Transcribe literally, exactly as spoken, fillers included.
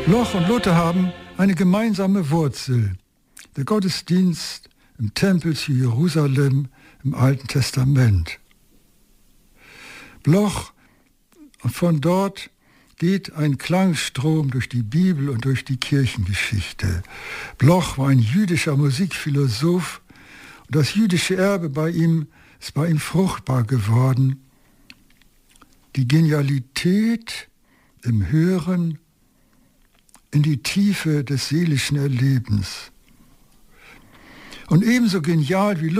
Bloch und Luther haben eine gemeinsame Wurzel. Der Gottesdienst im Tempel zu Jerusalem im Alten Testament. Bloch, und von dort geht ein Klangstrom durch die Bibel und durch die Kirchengeschichte. Bloch war ein jüdischer Musikphilosoph und das jüdische Erbe bei ihm ist bei ihm fruchtbar geworden. Die Genialität im Hören in die Tiefe des seelischen Erlebens. Und ebenso genial wie